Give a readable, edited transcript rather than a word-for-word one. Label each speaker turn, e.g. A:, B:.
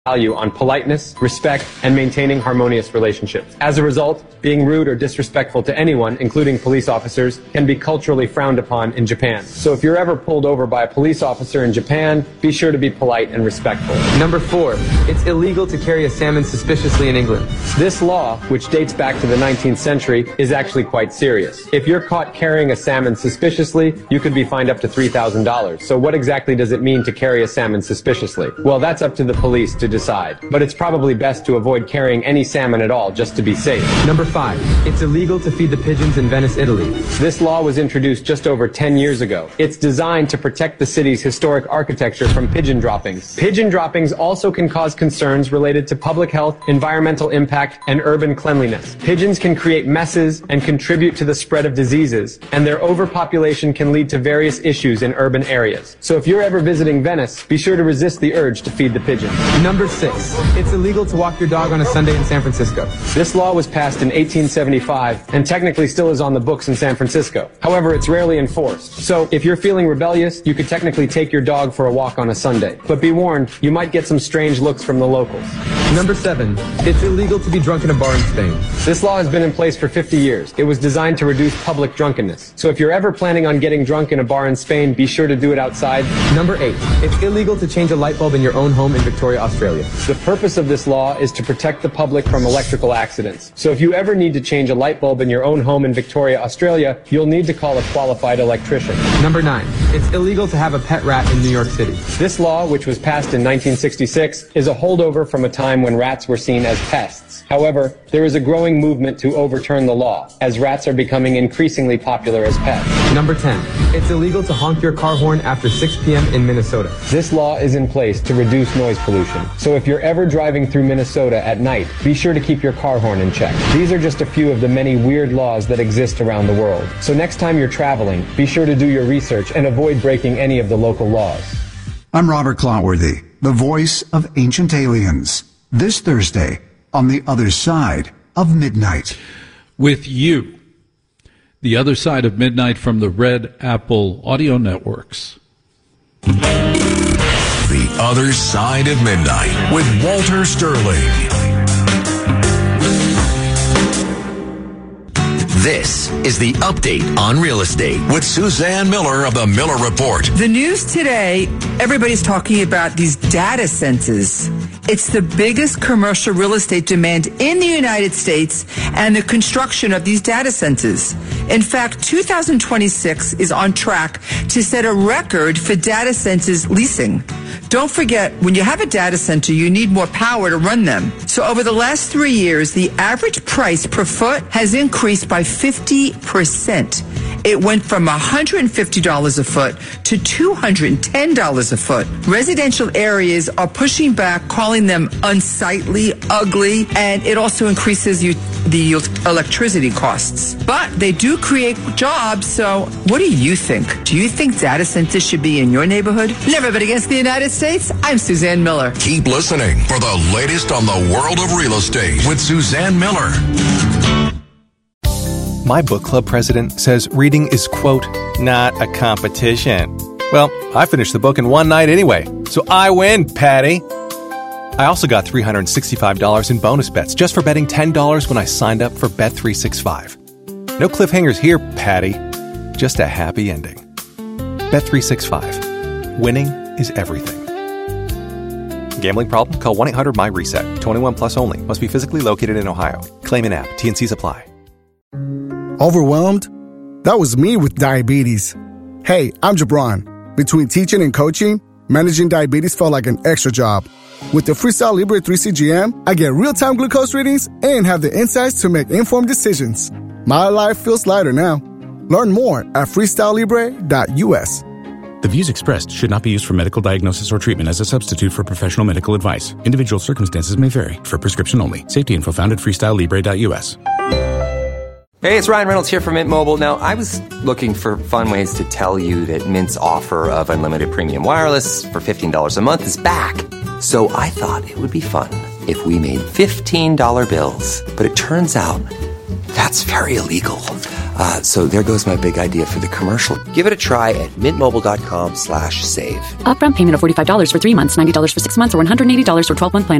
A: value on politeness, respect, and maintaining harmonious relationships. As a result, being rude or disrespectful to anyone, including police officers, can be culturally frowned upon in Japan. So if you're ever pulled over by a police officer in Japan, be sure to be polite and respectful.
B: Number 4, it's illegal to carry a salmon suspiciously in England.
A: This law, which dates back to the 19th century, is actually quite serious. If you're caught carrying a salmon suspiciously, you could be fined up to $3,000. So what exactly does it mean to carry a salmon suspiciously? Well, that's up to the police to decide. But it's probably best to avoid carrying any salmon at all just to be safe.
B: Number 5, it's illegal to feed the pigeons in Venice, Italy.
A: This law was introduced just over 10 years ago. It's designed to protect the city's historic architecture from pigeon droppings. Pigeon droppings also can cause concerns related to public health, environmental impact, and urban cleanliness. Pigeons can create messes and contribute to the spread of diseases, and their overpopulation can lead to various issues in urban areas. So if you're ever visiting Venice, be sure to resist the urge to feed the pigeons.
B: Number 6, it's illegal to walk your dog on a Sunday in San Francisco.
A: This law was passed in 1875 and technically still is on the books in San Francisco. However, it's rarely enforced. So if you're feeling rebellious, you could technically take your dog for a walk on a Sunday. But be warned, you might get some strange looks from the locals.
B: Number 7, it's illegal to be drunk in a bar in Spain.
A: This law has been in place for 50 years. It was designed to reduce public drunkenness. So if you're ever planning on getting drunk in a bar in Spain, be sure to do it outside.
B: Number 8, it's illegal to change a light bulb in your own home in Victoria, Australia.
A: The purpose of this law is to protect the public from electrical accidents. So if you ever need to change a light bulb in your own home in Victoria, Australia, you'll need to call a qualified electrician.
B: Number 9, it's illegal to have a pet rat in New York City.
A: This law, which was passed in 1966, is a holdover from a time when rats were seen as pests. However, there is a growing movement to overturn the law, as rats are becoming increasingly popular as pets.
B: Number 10, it's illegal to honk your car horn after 6 p.m. in Minnesota.
A: This law is in place to reduce noise pollution. So if you're ever driving through Minnesota at night, be sure to keep your car horn in check. These are just a few of the many weird laws that exist around the world. So next time you're traveling, be sure to do your research and avoid breaking any of the local laws.
C: I'm Robert Clotworthy, the voice of Ancient Aliens. This Thursday, on the other side of midnight.
D: With you, the other side of midnight from the Red Apple Audio Networks.
E: The Other Side of Midnight with Walter Sterling. This is the update on real estate with Suzanne Miller of the Miller Report.
F: The news today, everybody's talking about these data centers. It's the biggest commercial real estate demand in the United States and the construction of these data centers. In fact, 2026 is on track to set a record for data centers leasing. Don't forget, when you have a data center, you need more power to run them. So over the last 3 years, the average price per foot has increased by 50%. It went from $150 a foot to $210 a foot. Residential areas are pushing back, calling them unsightly, ugly, and it also increases the electricity costs. But they do create jobs, so what do you think? Do you think data centers should be in your neighborhood? Never bet against the United States. I'm Suzanne Miller.
E: Keep listening for the latest on the world of real estate with Suzanne Miller.
G: My book club president says reading is, quote, not a competition. Well, I finished the book in one night anyway, so I win, Patty. I also got $365 in bonus bets just for betting $10 when I signed up for Bet365. No cliffhangers here, Patty. Just a happy ending. Bet365. Winning is everything. Gambling problem? Call 1-800-MY-RESET. 21 plus only. Must be physically located in Ohio. Claim in app. T&Cs apply.
H: Overwhelmed? That was me with diabetes. Hey, I'm Jabron. Between teaching and coaching, managing diabetes felt like an extra job. With the Freestyle Libre 3 CGM, I get real-time glucose readings and have the insights to make informed decisions. My life feels lighter now. Learn more at freestylelibre.us.
I: The views expressed should not be used for medical diagnosis or treatment as a substitute for professional medical advice. Individual circumstances may vary. For prescription only. Safety info found at freestylelibre.us.
J: Hey, it's Ryan Reynolds here from Mint Mobile. Now, I was looking for fun ways to tell you that Mint's offer of unlimited premium wireless for $15 a month is back. So I thought it would be fun if we made $15 bills. But it turns out that's very illegal. So there goes my big idea for the commercial. Give it a try at mintmobile.com/save.
K: Upfront payment of $45 for 3 months, $90 for 6 months, or $180 for 12-month plan.